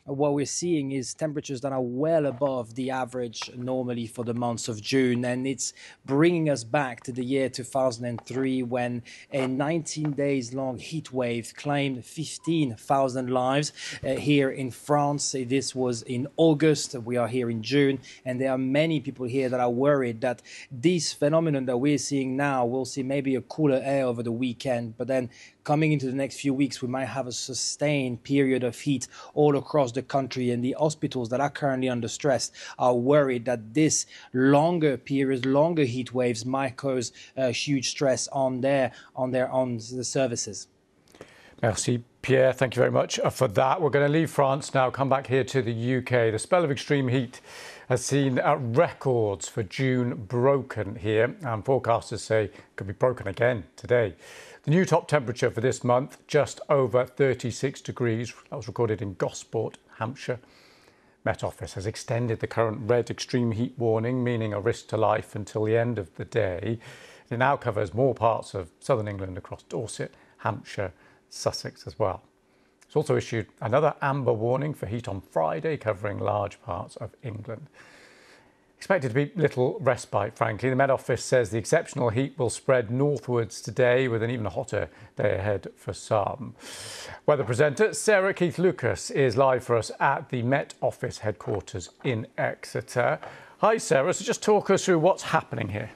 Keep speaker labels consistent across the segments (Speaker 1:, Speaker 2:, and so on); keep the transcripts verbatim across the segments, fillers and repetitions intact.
Speaker 1: what we're seeing is temperatures that are well above the average normally for the months of June. And it's bringing us back to the year two thousand three, when a nineteen days long heat wave claimed fifteen thousand lives uh, here in France. This was in August. We are here in June, and there are many people here that are worried that this phenomenon that we're seeing now, we'll see maybe a cooler air over the weekend, but then coming into the next few weeks, we might have a sustained period of heat all across the country, and the hospitals that are currently under stress are worried that this longer periods, longer heat waves might cause uh, huge stress on their on their on the services.
Speaker 2: Merci, Pierre. Thank you very much for that. We're going to leave France now, come back here to the U K. The spell of extreme heat has seen uh, records for June broken here, and forecasters say it could be broken again today. The new top temperature for this month, just over thirty-six degrees. That was recorded in Gosport, Hampshire. Met Office has extended the current red extreme heat warning, meaning a risk to life, until the end of the day. It now covers more parts of southern England across Dorset, Hampshire, Sussex as well. It's also issued another amber warning for heat on Friday, covering large parts of England. Expected to be little respite, frankly. The Met Office says the exceptional heat will spread northwards today, with an even hotter day ahead for some. Weather presenter Sarah Keith-Lucas is live for us at the Met Office headquarters in Exeter. Hi, Sarah. So just talk us through what's happening here.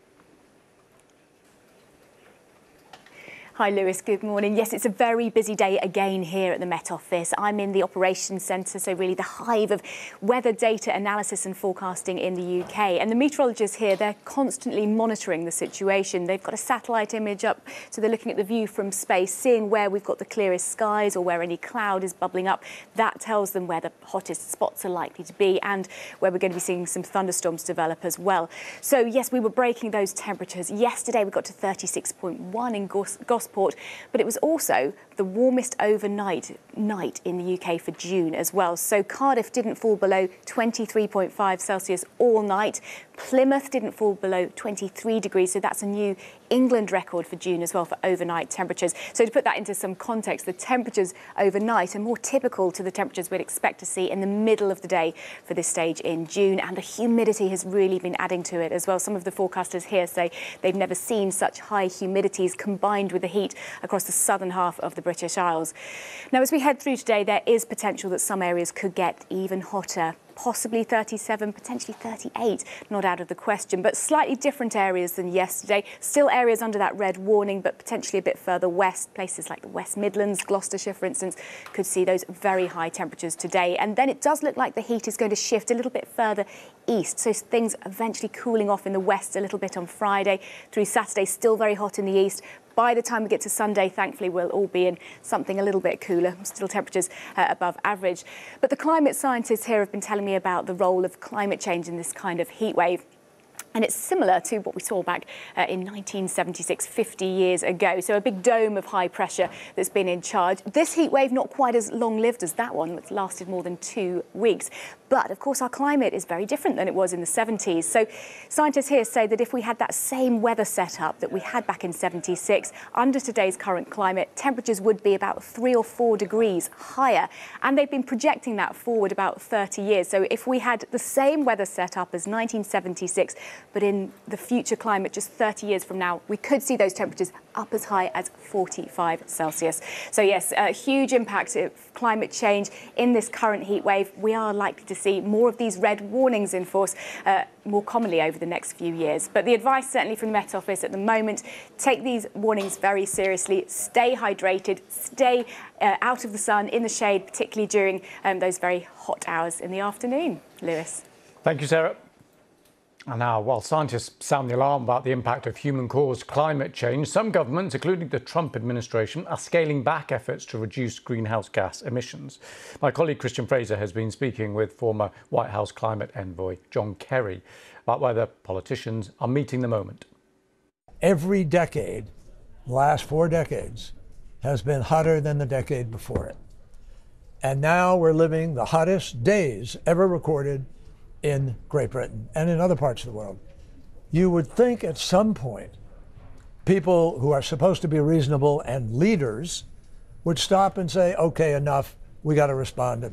Speaker 3: Hi Lewis, good morning. Yes, it's a very busy day again here at the Met Office. I'm in the operations centre, so really the hive of weather data analysis and forecasting in the U K. And the meteorologists here, they're constantly monitoring the situation. They've got a satellite image up, so they're looking at the view from space, seeing where we've got the clearest skies or where any cloud is bubbling up. That tells them where the hottest spots are likely to be and where we're going to be seeing some thunderstorms develop as well. So yes, we were breaking those temperatures. Yesterday we got to thirty-six point one in Gos Gosport, but it was also the warmest overnight night in the U K for June as well. So Cardiff didn't fall below twenty-three point five Celsius all night. Plymouth didn't fall below twenty-three degrees, so that's a new England record for June as well for overnight temperatures. So to put that into some context, the temperatures overnight are more typical to the temperatures we'd expect to see in the middle of the day for this stage in June, and the humidity has really been adding to it as well. Some of the forecasters here say they've never seen such high humidities combined with the heat across the southern half of the British Isles. Now, as we head through today, there is potential that some areas could get even hotter. Possibly thirty-seven, potentially thirty-eight, not out of the question, but slightly different areas than yesterday. Still areas under that red warning, but potentially a bit further west. Places like the West Midlands, Gloucestershire, for instance, could see those very high temperatures today. And then it does look like the heat is going to shift a little bit further east, so things eventually cooling off in the west a little bit on Friday. Through Saturday, still very hot in the east. By the time we get to Sunday, thankfully, we'll all be in something a little bit cooler, still temperatures uh, above average. But the climate scientists here have been telling me about the role of climate change in this kind of heat wave. And it's similar to what we saw back uh, in nineteen seventy-six, fifty years ago. So a big dome of high pressure that's been in charge. This heat wave not quite as long-lived as that one, which lasted more than two weeks. But, of course, our climate is very different than it was in the seventies. So scientists here say that if we had that same weather setup that we had back in seventy-six, under today's current climate, temperatures would be about three or four degrees higher. And they've been projecting that forward about thirty years. So if we had the same weather setup as nineteen seventy-six, but in the future climate, just thirty years from now, we could see those temperatures up as high as forty-five Celsius. So yes, a huge impact of climate change in this current heat wave. We are likely to see more of these red warnings in force uh, more commonly over the next few years. But the advice certainly from the Met Office at the moment, take these warnings very seriously, stay hydrated, stay uh, out of the sun, in the shade, particularly during um, those very hot hours in the afternoon. Lewis.
Speaker 2: Thank you, Sarah. And now, while scientists sound the alarm about the impact of human-caused climate change, some governments, including the Trump administration, are scaling back efforts to reduce greenhouse gas emissions. My colleague Christian Fraser has been speaking with former White House climate envoy John Kerry about whether politicians are meeting the moment.
Speaker 4: Every decade, the last four decades, has been hotter than the decade before it. And now we're living the hottest days ever recorded in Great Britain and in other parts of the world. You would think at some point people who are supposed to be reasonable and leaders would stop and say, okay, enough, we got to respond to this.